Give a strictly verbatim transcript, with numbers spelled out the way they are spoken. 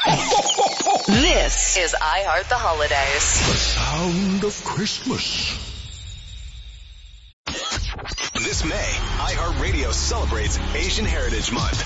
This is I Heart the Holidays. The sound of Christmas. This May, iHeartRadio celebrates Asian Heritage Month.